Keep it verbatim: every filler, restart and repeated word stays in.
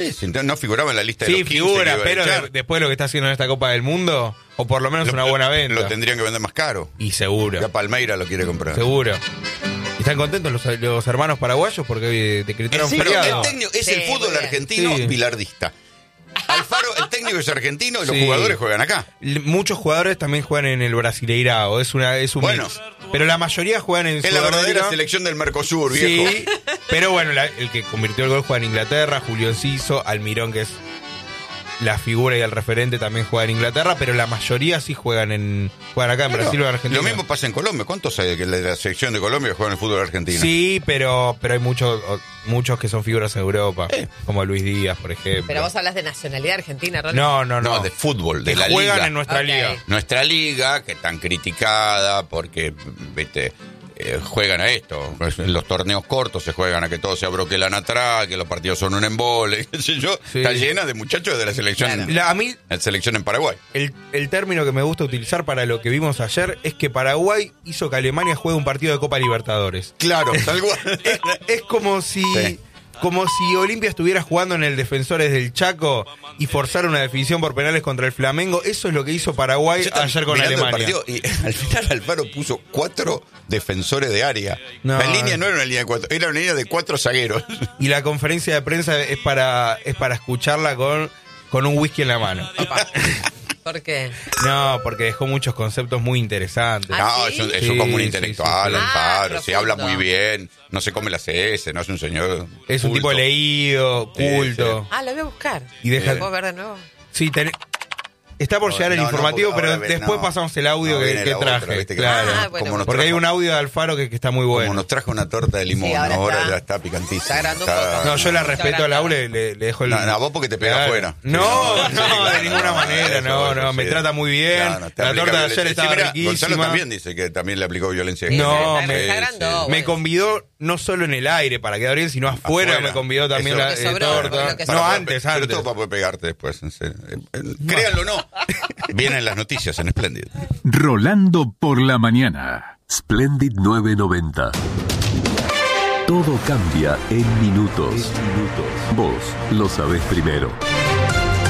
Sí, sí, no figuraba en la lista de Sí, los quince figura, que iba a pero echar. de- después de lo que está haciendo en esta Copa del Mundo, o por lo menos Lo- una buena venta. Lo tendrían que vender más caro. Y seguro, Ya Palmeira lo quiere comprar. seguro. ¿Están contentos los, los hermanos paraguayos porque hoy decretaron Sí, pero feriado? el técnico es Sí, el fútbol muy bien. argentino Sí. bilardista. Alfaro, el técnico es argentino y los Sí. jugadores juegan acá. L- Muchos jugadores también juegan en el Brasileirao, es una es un Bueno. mix. Pero la mayoría juegan en Es la Sudamérica. verdadera selección del Mercosur, viejo. Sí, pero bueno, la- el que convirtió el gol juega en Inglaterra, Julio Enciso, Almirón, que es la figura y el referente, también juega en Inglaterra, pero la mayoría sí juegan en juegan acá en Bueno, Brasil o en Argentina. lo mismo pasa en Colombia. ¿Cuántos hay de la selección de Colombia que juegan en el fútbol argentino? Sí, pero pero hay muchos o- muchos que son figuras en Europa, Eh. como Luis Díaz, por ejemplo. Pero vos hablas de nacionalidad argentina, Ronald. No, no, no. No, de fútbol, de que la juegan liga. en nuestra Ok. liga. Nuestra liga, que tan criticada porque, viste, eh, juegan a esto. Los torneos cortos se juegan a que todos se abroquelan atrás, que los partidos son un embole, qué sé yo. Sí. Está llena de muchachos de la selección, Claro. La- a mí la selección en Paraguay. el, el término que me gusta utilizar para lo que vimos ayer es que Paraguay hizo que Alemania juegue un partido de Copa Libertadores. Claro, tal cual. Es como si Sí. como si Olimpia estuviera jugando en el Defensores del Chaco y forzara una definición por penales contra el Flamengo. Eso es lo que hizo Paraguay Yo estaba ayer con mirando el Alemania. partido y al final Alfaro puso cuatro defensores de área. No. La línea no era una línea de cuatro, era una línea de cuatro zagueros. Y la conferencia de prensa es para es para escucharla con, con un whisky en la mano. ¿Por qué? No, porque dejó muchos conceptos muy interesantes. Ah, No, ¿sí? es un, es Sí, un como un sí, intelectual, sí, sí. Alfaro, Ah, sí, habla profundo. muy bien, no se come las heces, no es un señor Es un culto. tipo leído, Sí, culto. Ah, lo voy a buscar. Y deja- ¿Lo puedo ver de nuevo? Sí, ten- está por No, llegar el no, no, informativo, porque pero ahora ve- después no. pasamos el audio No, que, viene que la otra, traje. viste que- claro. Ah, bueno. Como nos Porque hay trajo- un audio de Alfaro que, que está muy Como bueno. nos trajo una torta de limón, Sí, ahora ahora, está- ya está picantísima. está agrandando un poco. No, yo la Está respeto a grande. Laura, le, le dejo el... No, no, vos porque te pega afuera. No, Sí, no, sí, claro, de ninguna no, manera, eso, no, eso, no, me sí. trata muy bien. Claro, te La aplica torta de ayer violencia. estaba Sí, mira, riquísima. Gonzalo también dice que también le aplicó violencia. de No, género. me- Sí, agrandó, sí. bueno. Me convidó no solo en el aire para quedar bien, sino afuera, Afuera. me convidó también Eso- la Lo que eh, sobró, torta. lo que No, sobró. antes, Pero antes. todo para poder pegarte después. En serio. Eh, eh, Créanlo o no. Vienen las noticias en Splendid. Rolando por la mañana. Splendid novecientos noventa. Todo cambia en minutos. Vos lo sabés primero.